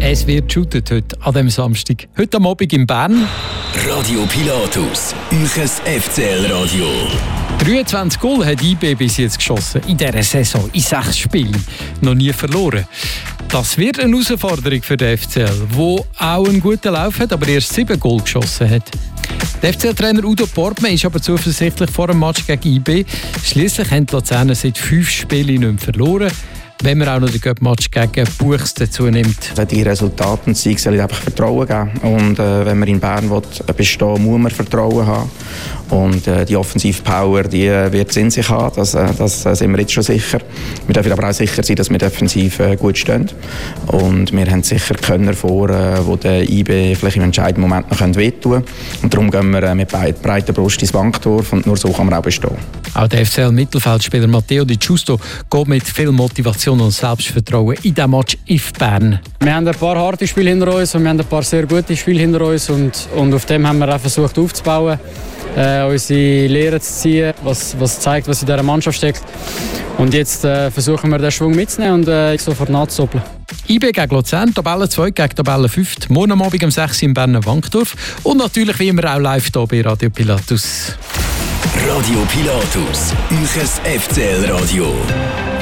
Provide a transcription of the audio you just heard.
Es wird shootet heute an diesem Samstag. Heute am Abend in Bern. Radio Pilatus, euches FCL-Radio. 23 Goal hat IB bis jetzt geschossen in dieser Saison, in 6 Spielen. Noch nie verloren. Das wird eine Herausforderung für den FCL, der auch einen guten Lauf hat, aber erst 7 Goal geschossen hat. Der FCL-Trainer Udo Portmann ist aber zuversichtlich vor dem Match gegen IB. Schliesslich haben die Luzerner seit 5 Spielen nicht mehr verloren. Wenn man auch noch den Cup-Match gegen Buchs dazu nimmt. Die Resultate und Siege sollen einfach Vertrauen geben. Und wenn man in Bern bestehen will, muss man Vertrauen haben. Und die offensive Power, die wird es in sich haben. Das sind wir jetzt schon sicher. Wir dürfen aber auch sicher sein, dass wir defensiv gut stehen. Und wir haben sicher Könner vor, die der IB vielleicht im entscheidenden Moment noch wehtun können. Und darum gehen wir mit breiter Brust ins Banktor. Und nur so kann man auch bestehen. Auch der FCL-Mittelfeldspieler Matteo Di Giusto geht mit viel Motivation und Selbstvertrauen in diesem Match in Bern. Wir haben ein paar harte Spiele hinter uns und wir haben ein paar sehr gute Spiele hinter uns. Und auf dem haben wir auch versucht aufzubauen, unsere Lehre zu ziehen, was zeigt, was in dieser Mannschaft steckt. Und jetzt versuchen wir den Schwung mitzunehmen und sofort nachzudoppeln. IB gegen Luzern, Tabelle 2 gegen Tabelle 5. Morgen am Abend um 6 Uhr in Berner Wankdorf. Und natürlich wie immer auch live hier bei Radio Pilatus. Radio Pilatus, euches FCL-Radio.